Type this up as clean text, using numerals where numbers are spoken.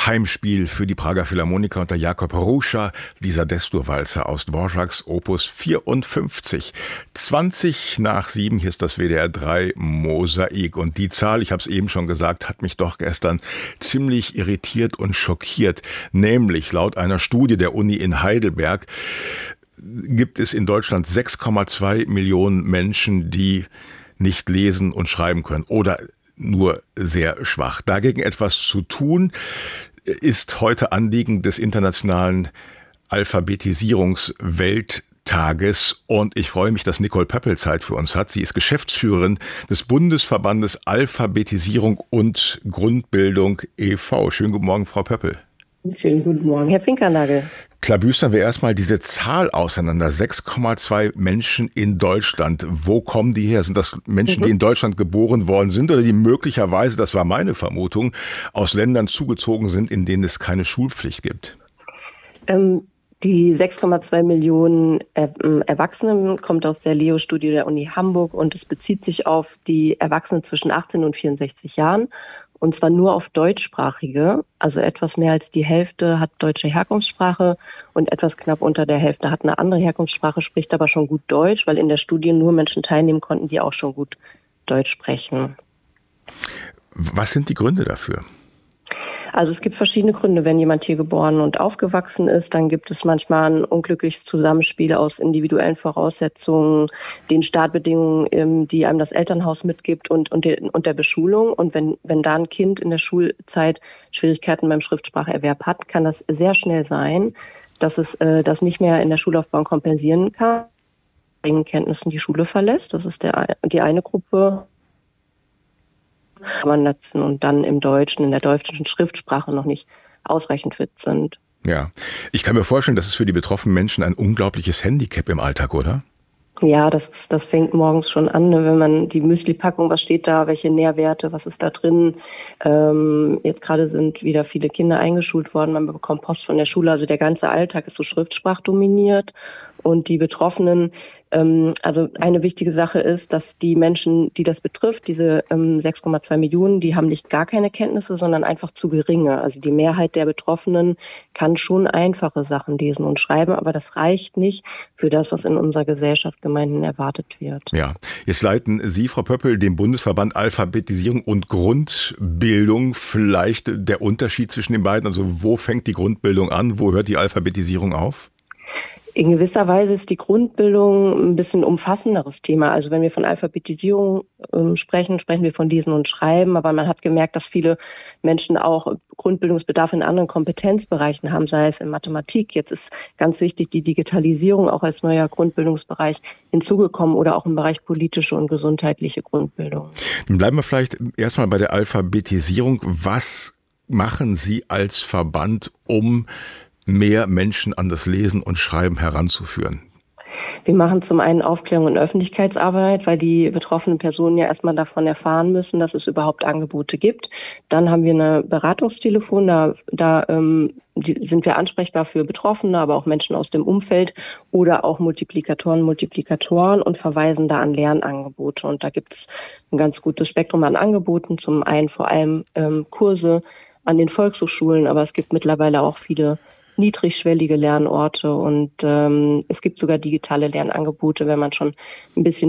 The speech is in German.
Heimspiel für die Prager Philharmoniker unter Jakob Ruscha, dieser Destur-Walzer aus Dvořáks Opus 54. 20 nach 7, hier ist das WDR 3 Mosaik. Und die Zahl, ich habe es eben schon gesagt, hat mich doch gestern ziemlich irritiert und schockiert. Nämlich laut einer Studie der Uni in Heidelberg gibt es in Deutschland 6,2 Millionen Menschen, die nicht lesen und schreiben können oder nur sehr schwach. Dagegen etwas zu tun, ist heute Anliegen des Internationalen Alphabetisierungswelttages. Und ich freue mich, dass Nicole Pöppel Zeit für uns hat. Sie ist Geschäftsführerin des Bundesverbandes Alphabetisierung und Grundbildung e.V. Schönen guten Morgen, Frau Pöppel. Schönen guten Morgen, Herr Finkernagel. Klabüstern wir erstmal diese Zahl auseinander. 6,2 Menschen in Deutschland. Wo kommen die her? Sind das Menschen, die in Deutschland geboren worden sind oder die möglicherweise, das war meine Vermutung, aus Ländern zugezogen sind, in denen es keine Schulpflicht gibt? Die 6,2 Millionen Erwachsenen kommt aus der Leo-Studie der Uni Hamburg und es bezieht sich auf die Erwachsenen zwischen 18 und 64 Jahren. Und zwar nur auf Deutschsprachige, also etwas mehr als die Hälfte hat deutsche Herkunftssprache und etwas knapp unter der Hälfte hat eine andere Herkunftssprache, spricht aber schon gut Deutsch, weil in der Studie nur Menschen teilnehmen konnten, die auch schon gut Deutsch sprechen. Was sind die Gründe dafür? Also es gibt verschiedene Gründe. Wenn jemand hier geboren und aufgewachsen ist, dann gibt es manchmal ein unglückliches Zusammenspiel aus individuellen Voraussetzungen, den Startbedingungen, die einem das Elternhaus mitgibt und der Beschulung. Und wenn da ein Kind in der Schulzeit Schwierigkeiten beim Schriftspracherwerb hat, kann das sehr schnell sein, dass es das nicht mehr in der Schullaufbahn kompensieren kann, mit Kenntnissen die Schule verlässt. Das ist die eine Gruppe. Und dann in der deutschen Schriftsprache noch nicht ausreichend fit sind. Ja, ich kann mir vorstellen, das ist für die betroffenen Menschen ein unglaubliches Handicap im Alltag, oder? Ja, das fängt morgens schon an, ne? Wenn man die Müsli-Packung, was steht da, welche Nährwerte, was ist da drin? Jetzt gerade sind wieder viele Kinder eingeschult worden, man bekommt Post von der Schule, also der ganze Alltag ist so schriftsprachdominiert und die Betroffenen, also eine wichtige Sache ist, dass die Menschen, die das betrifft, diese 6,2 Millionen, die haben nicht gar keine Kenntnisse, sondern einfach zu geringe. Also die Mehrheit der Betroffenen kann schon einfache Sachen lesen und schreiben, aber das reicht nicht für das, was in unserer Gesellschaft gemeinhin erwartet wird. Ja, jetzt leiten Sie, Frau Pöppel, den Bundesverband Alphabetisierung und Grundbildung. Vielleicht der Unterschied zwischen den beiden? Also wo fängt die Grundbildung an? Wo hört die Alphabetisierung auf? In gewisser Weise ist die Grundbildung ein bisschen umfassenderes Thema. Also wenn wir von Alphabetisierung sprechen wir von Lesen und Schreiben. Aber man hat gemerkt, dass viele Menschen auch Grundbildungsbedarf in anderen Kompetenzbereichen haben, sei es in Mathematik. Jetzt ist ganz wichtig die Digitalisierung auch als neuer Grundbildungsbereich hinzugekommen oder auch im Bereich politische und gesundheitliche Grundbildung. Dann bleiben wir vielleicht erstmal bei der Alphabetisierung. Was machen Sie als Verband, um mehr Menschen an das Lesen und Schreiben heranzuführen? Wir machen zum einen Aufklärung und Öffentlichkeitsarbeit, weil die betroffenen Personen ja erstmal davon erfahren müssen, dass es überhaupt Angebote gibt. Dann haben wir eine Beratungstelefon, da sind wir ansprechbar für Betroffene, aber auch Menschen aus dem Umfeld oder auch Multiplikatoren und verweisen da an Lernangebote. Und da gibt es ein ganz gutes Spektrum an Angeboten. Zum einen vor allem Kurse an den Volkshochschulen, aber es gibt mittlerweile auch viele niedrigschwellige Lernorte und es gibt sogar digitale Lernangebote, wenn man schon ein bisschen